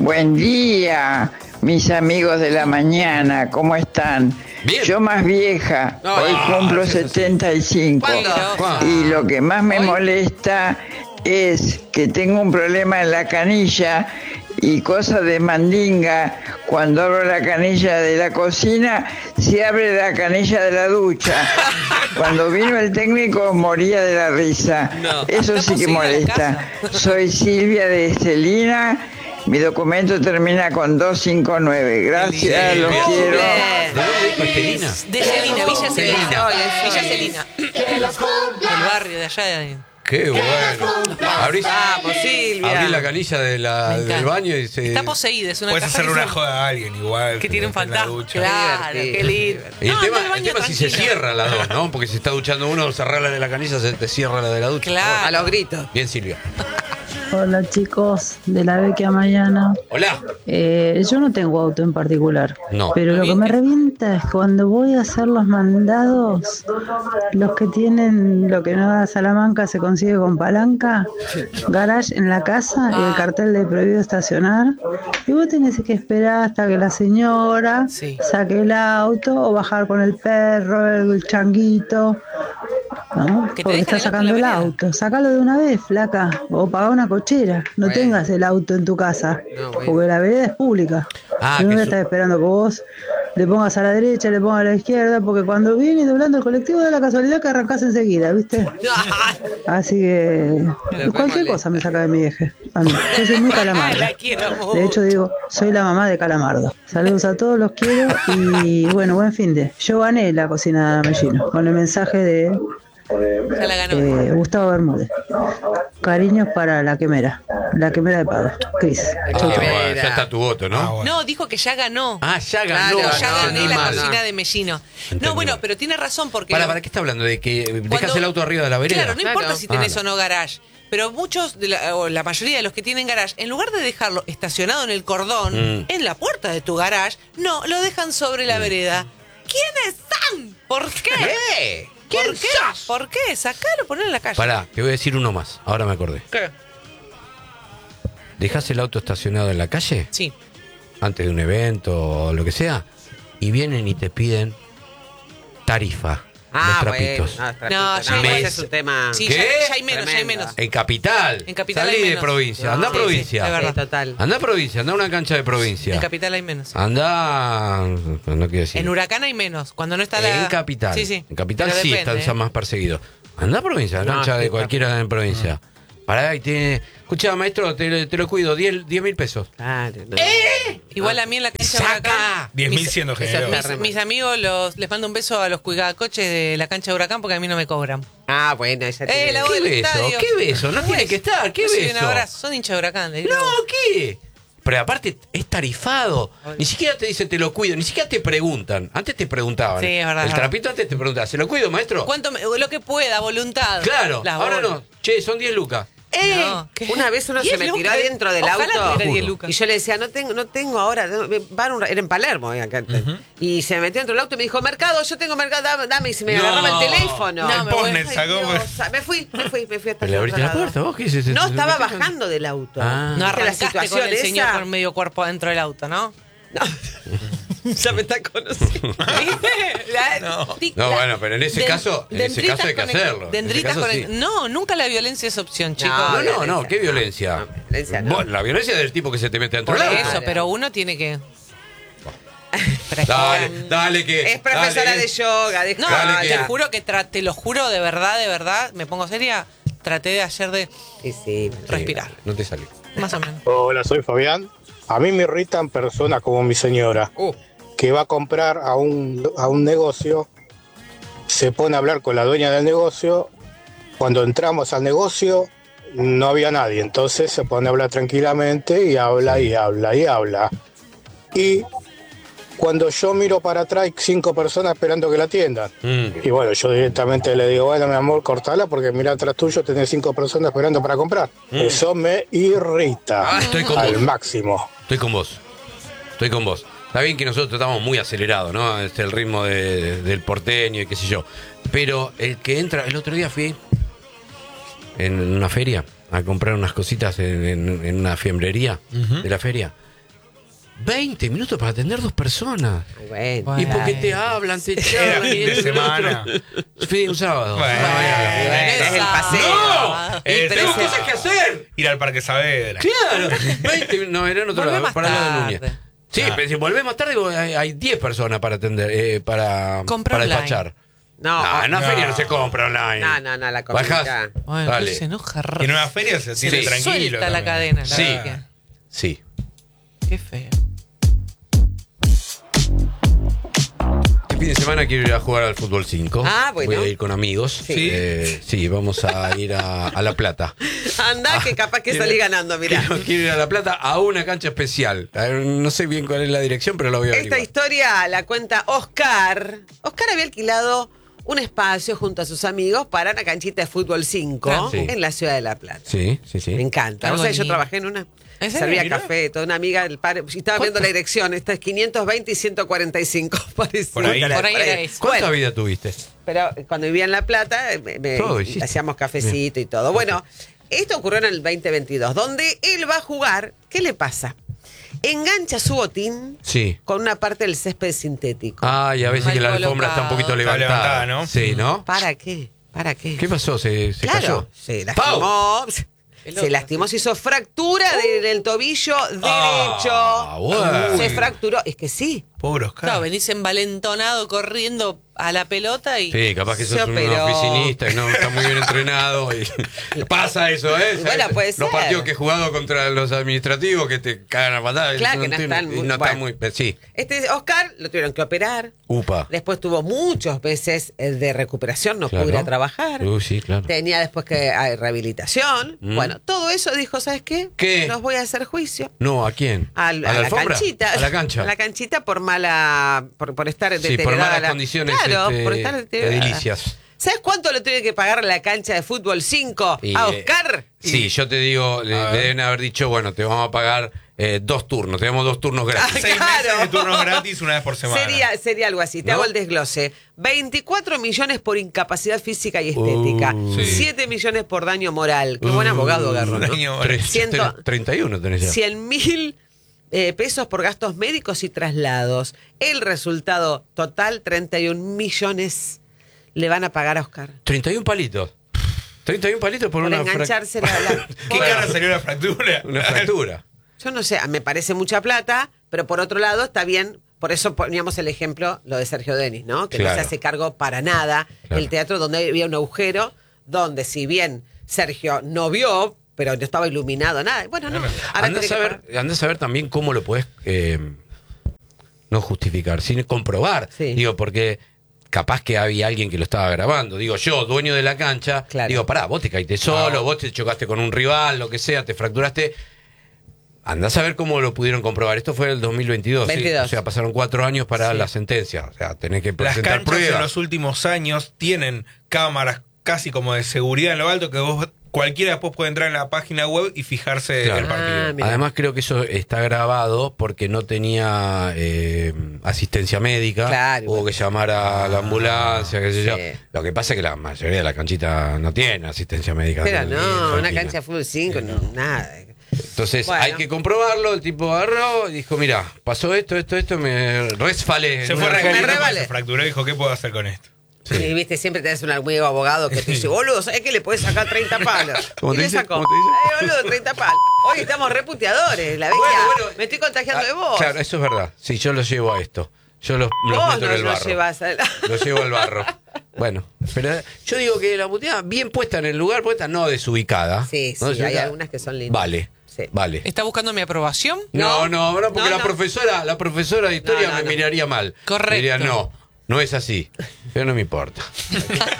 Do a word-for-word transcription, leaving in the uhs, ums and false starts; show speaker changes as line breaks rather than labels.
Buen día, mis amigos de la mañana, ¿cómo están?
Bien.
Yo más vieja,
No,
hoy
no,
cumplo
eso sí.
setenta y cinco.
¿Cuándo?
Y lo que más me
¿Hoy?
molesta es que tengo un problema en la canilla y cosa de mandinga. Cuando abro la canilla de la cocina, se abre la canilla de la ducha. Cuando vino el técnico moría de la risa.
No.
Eso sí que molesta. Soy Silvia de Celina. Mi documento termina con doscientos cincuenta y nueve. Gracias, los
Silvia.
quiero.
¿De dónde dijo Estelina?
De Celina, Villa Celina.
Celina.
Villa Celina. El barrio de allá de...
Qué bueno. Abrís,
Vamos, Silvia.
abrís la canilla de la,
Me encanta.
del baño y se...
Está poseída, es una
Puedes
casa
hacerle
que
una
se-
joda a alguien igual.
que tiene un
en la
fantasma.
ducha.
Claro,
Qué
qué lindo.
Y el
No,
tema,
anda al
el
baño
tema es si se
tranquilo.
cierra la dos, ¿no? Porque si está duchando uno, cerrar la de la canilla, se te cierra la de la ducha.
Claro.
A los gritos.
Bien, Silvia.
Hola chicos de la Vecchia Mañana.
Hola.
Eh, yo no tengo auto en particular,
No.
pero lo que me revienta es cuando voy a hacer los mandados, los que tienen lo que no da Salamanca se consigue con palanca, garage en la casa y el cartel de prohibido estacionar, y vos tenés que esperar hasta que la señora
Sí.
saque el auto o bajar con el perro, el changuito. ¿No?
Que te
Porque
dejen
está
el auto en
sacando
la
el
vereda.
auto. Sácalo de una vez, flaca. O paga una cochera. No
Bueno.
tengas el auto en tu casa.
No, bueno.
Porque la vereda es pública.
Ah,
Yo no
que
voy a
su-
estar esperando que vos le pongas a la derecha, le pongas a la izquierda. Porque cuando viene doblando el colectivo da la casualidad que arrancás enseguida, ¿viste? Así que
Pero
cualquier
qué
cosa me saca de mi eje. A mí. Yo soy muy calamarda.
La quiero mucho.
De hecho digo, soy la mamá de Calamardo. Saludos a todos, los quiero y bueno, buen fin de. Yo gané la cocina de Mellino con el mensaje de
Ya la ganó.
eh, Gustavo Bermúdez. Cariños para la quemera, la quemera de Pado. Cris.
Ah,
Chau, chau.
bueno, ya está tu voto, ¿no?
Ah, bueno.
No, dijo que ya ganó.
Ah, ya ganó.
Claro,
ya
no,
gané
no,
la
no,
cocina
no.
de Mellino.
Entendí
No, bueno,
mal.
pero tiene razón porque...
¿Para,
lo-
para qué está hablando? ¿De que dejas
Cuando-
el auto arriba de la vereda?
Claro, no
Claro.
importa si
Ah,
tenés
no.
o no garage. Pero muchos, de la, o la mayoría de los que tienen garage, en lugar de dejarlo estacionado en el cordón,
Mm.
en la puerta de tu garage, no, lo dejan sobre la vereda. ¿Quiénes son? ¿Por qué?
¿Qué? ¿Quién
¿Por qué?
sos?
¿Por qué? Sacalo, ponelo en la calle.
Pará, te voy a decir uno más. Ahora me acordé.
¿Qué?
¿Dejás el auto estacionado en la calle?
Sí.
Antes de un evento o lo que sea. Y vienen y te piden tarifa.
Ah,
los
bueno.
trapitos.
No, trapitos,
No, ya
no,
hay-
ese es un tema.
Sí,
¿Qué?
ya, ya hay menos, ya hay
Tremendo.
menos.
En capital.
En capital
Salí
hay
de
menos.
provincia.
No,
Anda a
sí,
provincia.
sí, es verdad.
Sí, total.
Anda a provincia, anda a una cancha de provincia.
En capital hay menos.
Anda. No quiero decir.
En Huracán hay menos. Cuando no está la...
En capital.
Sí, sí.
En capital
Pero
sí
depende,
están
¿eh?
más perseguidos. Anda a provincia,
No,
cancha
sí,
de
claro.
cualquiera en provincia. Pará, y tiene. Escucha, maestro, te, te lo cuido, diez mil pesos.
Claro, no.
Igual a mí en la cancha de
¡Saca!
Huracán...
diez mil
mis-
siendo
eso es
generoso.
Mis, mis amigos los, les mando un beso a los cuidacoches de la cancha de Huracán porque a mí no me cobran.
Ah, bueno, esa
Eh,
tiene-
la
¿Qué
del
beso?
estadio.
¿Qué beso? No tiene que estar, ¿qué
Yo soy
beso?
Un abrazo, son hincha de Huracán. le digo.
No, ¿qué? Pero aparte es tarifado. Ni siquiera te dicen te lo cuido, ni siquiera te preguntan. Antes te preguntaban.
Sí, es verdad,
El
es verdad.
trapito antes te preguntaba, ¿se lo cuido, maestro?
¿Cuánto me- lo que pueda, voluntad.
Claro,
Las
ahora
bolas.
no. Che, son diez lucas.
¡Eh!
No, ¿qué?
Una vez uno
diez
se me tiró
lucas.
adentro del
Ojalá
auto
tuviera diez lucas.
y yo le decía, no tengo, no tengo ahora, no, van un ra- era en Palermo, eh, acá. Y se me metió dentro del auto y me dijo, mercado, yo tengo mercado, dame, dame", y se me
No.
agarraba el teléfono.
No,
El
me voy.
Postnet
Ay,
sacó.
Dios,
pues.
me fui, me fui, me fui hasta
¿Le
el
abriste
otro
la
lado.
puerta? ¿Vos qué hiciste?
No,
¿Se-
estaba
se metieron?
bajando del auto.
Ah.
No
¿Viste la
arrancaste con
situación
el señor
esa?
con medio cuerpo adentro del auto, ¿no?
No. Ya me está conociendo.
¿Viste? La-
No.
tic-
No,
la-
bueno, pero en ese
den-
caso- en ese
dendritas
caso hay que
con el-
hacerlo. En ese
Dendritas
caso
con el-
sí.
No, nunca la violencia es opción, chicos.
No, no, no,
violencia,
¿qué violencia?
no, violencia no.
Vos, la violencia es del tipo que se te mete dentro
Por
del auto.
eso, pero uno tiene que...
Dale, dale que.
Es profesora
dale.
de yoga, de
No,
Dale
te
que-
juro que tra- te lo juro de verdad, de verdad, me pongo seria, traté de ayer de
Sí, sí.
respirar,
No te salió.
más o menos.
Hola, soy Fabián. A mí me irritan personas como mi señora,
Uh,
que va a comprar a un, a un negocio, se pone a hablar con la dueña del negocio. Cuando entramos al negocio no había nadie, entonces se pone a hablar tranquilamente y habla y habla y habla. Y cuando yo miro para atrás hay cinco personas esperando que la atiendan.
Mm.
Y bueno, yo directamente le digo, bueno, mi amor, cortala porque mira atrás tuyo tenés cinco personas esperando para comprar. Eso me irrita
Ah, estoy con
al
vos.
máximo.
Estoy con vos. Estoy con vos. Está bien que nosotros estamos muy acelerados, ¿no? Este, el ritmo de- del porteño y qué sé yo. Pero el que entra, el otro día fui en una feria a comprar unas cositas en, en- en una fiambrería de la feria. veinte minutos para atender dos personas.
Bueno.
Y porque te hablan, te charlan.
Fin de
y
semana.
Fin, un sábado.
Bueno,
Bueno, es el paseo.
¡No!
Eh,
Tengo
pero-
cosas que hacer.
Ir al Parque Saavedra.
Claro. veinte, no, era en otro
Volvé
lado,
más
para el lado de
tarde.
Núñez. Sí,
Ah.
pero si volvés más tarde hay- hay diez personas para atender, eh, para,
Compra
para
online.
despachar.
No,
No, en la
no.
feria no se compra online.
no, no, no, la
Bajás.
comida.
Bueno,
Dale.
se enoja
Y en una feria se siente
Sí.
tranquilo.
Suelta la
también.
cadena. la
Sí.
verdad
Sí.
que- Qué feo.
Este fin de semana quiero ir a jugar al fútbol cinco.
Ah, bueno.
Voy a ir con amigos.
Sí.
Eh, sí, vamos a ir a, a La Plata.
Anda, que capaz que
Quiero-
salí ganando, mirá.
Quiero, quiero ir a La Plata a una cancha especial. A ver, no sé bien cuál es la dirección, pero la voy a
Esta
averiguar.
historia la cuenta Oscar. Oscar había alquilado un espacio junto a sus amigos para una canchita de fútbol cinco
Claro. Sí.
en la ciudad de La Plata.
Sí, sí, sí.
Me encanta.
Algo
O sea, yo
lindo.
trabajé en una.
¿En serio?
Servía
Mirá.
café, toda una amiga del padre. Y estaba viendo la dirección. Esta es quinientos veinte y ciento cuarenta y cinco. Parece.
Por ahí.
Por ahí era eso.
¿Cuánta
Bueno,
vida tuviste?
pero cuando vivía en La Plata, eh, me- me-
Todo hiciste.
hacíamos cafecito y todo. Bueno, esto ocurrió en el veinte veintidós, donde él va a jugar. ¿Qué le pasa? Engancha su botín
Sí.
con una parte del césped sintético.
Ay, a veces
Mal
que la alfombra está un poquito
Está
levantada.
levantada, ¿no?
Sí, ¿no?
¿Para qué? ¿Para qué?
¿Qué pasó? ¿Se, se
Claro,
cayó?
se
¡Pau!
lastimó.
El
Se
otro,
lastimó, se hizo fractura de- del tobillo derecho.
Ah, bueno.
Se fracturó. Es que sí.
Pobre Oscar.
Claro, venís envalentonado corriendo a la pelota y.
Sí, capaz que
Se
sos un
operó.
oficinista y no está muy bien entrenado. Y pasa eso, ¿eh?
Bueno, puede
Los
ser.
partidos que he jugado contra los administrativos que te cagan a patadas.
Claro, que no
entiendo.
están
Y
muy-
no están
bueno.
muy. Sí.
Este Oscar lo tuvieron que operar.
Upa.
Después tuvo muchos meses eh, de recuperación, no
Claro.
pudo ir a trabajar.
Uh, sí, claro.
Tenía después que hay rehabilitación.
Mm.
Bueno, todo eso dijo, ¿sabes qué?
¿Qué?
Los voy a hacer juicio.
No, ¿a quién?
Al-
¿A
a,
la,
la
alfombra?
canchita.
A la cancha.
A la canchita por mala. Por, por estar
Sí, por
deteriorada
malas
la-
condiciones,
Claro,
este,
por estar deteriorada.
edilicias.
¿Sabes cuánto le tiene que pagar la cancha de fútbol cinco
Y,
a
eh,
Oscar?
Sí, yo te digo, le,
A
le
ver.
deben haber dicho, bueno, te vamos a pagar eh, dos turnos, te damos dos turnos gratis.
Seis
claro.
meses de turnos gratis una vez por semana.
Sería, sería algo así. Te
¿No?
hago el desglose. veinticuatro millones por incapacidad física y estética.
Uh,
sí.
siete millones por daño moral. Qué buen abogado agarró, ¿no?
Daño-
Tres-
Ciento-
tre- treinta y uno tenés ya.
cien mil eh, pesos por gastos médicos y traslados. El resultado total, treinta y un millones le van a pagar a Oscar.
treinta y un palitos. treinta y un palitos por,
Por
una, frac-
engancharse la, la-
¿Qué cara salió la fractura?
una fractura.
Yo no sé, me parece mucha plata, pero por otro lado está bien. Por eso poníamos el ejemplo, lo de Sergio Denis, ¿no? Que
Claro.
no se hace cargo para nada.
Claro.
El teatro donde había un agujero, donde si bien Sergio no vio, pero no estaba iluminado, nada. Bueno, no. Ahora
Andá a
tiene que
saber,
pagar.
andá a saber también cómo lo puedes eh, no justificar, sino comprobar.
Sí.
Digo, porque capaz que había alguien que lo estaba grabando. Digo, yo, dueño de la cancha,
Claro.
digo, pará, vos te caíste solo, vos te chocaste con un rival, lo que sea, te fracturaste. Andás a ver cómo lo pudieron comprobar. Esto fue el dos mil veintidós. ¿sí?
veintidós.
O sea, pasaron cuatro años para
Sí.
la sentencia. O sea, tenés que
Las
presentar
canchas en
pruebas.
los últimos años tienen cámaras casi como de seguridad en lo alto que vos cualquiera después puede entrar en la página web y fijarse
Claro.
el partido.
Ah, mira.
Además creo que eso está grabado porque no tenía eh, asistencia médica.
Claro,
Hubo
igual.
que llamar a la ambulancia, qué sé yo.
Sí.
Lo que pasa es que la mayoría de la canchita no tiene asistencia médica.
Pero
en- en
no, una
Argentina.
cancha de fútbol cinco, no, nada.
Entonces
Bueno.
hay que comprobarlo. El tipo agarró y dijo, mira, pasó esto, esto, esto, me resfalé.
Se
en
fue
una
re
Me
caliente,
revale.
se fracturó y dijo, ¿qué puedo hacer con esto?
Y viste, siempre tenés un amigo abogado que te dice, boludo, ¿sabes que le puedes sacar treinta palos?
¿Cómo
y
te
le
dice?
sacó.
¿Cómo te dice?
Ay, boludo, treinta palos. Hoy estamos reputeadores, la bestia.
Bueno, bueno.
Me estoy contagiando de
Ah,
vos.
Claro, eso es verdad. Sí, yo lo llevo a esto. Yo los, los
Vos
meto
no
en el
lo
barro.
llevas a...
Lo llevo al barro. Bueno, pero yo digo que la puteada bien puesta en el lugar, puesta no desubicada.
Sí, sí,
¿no?
hay
Desubicada.
algunas que son lindas.
Vale,
Sí.
vale.
¿Está buscando mi aprobación?
No,
No,
no, no, porque
no,
la
no.
profesora, la profesora de historia
No, no,
me
no.
miraría mal.
Correcto.
Me diría, no, no es así. Pero no me importa.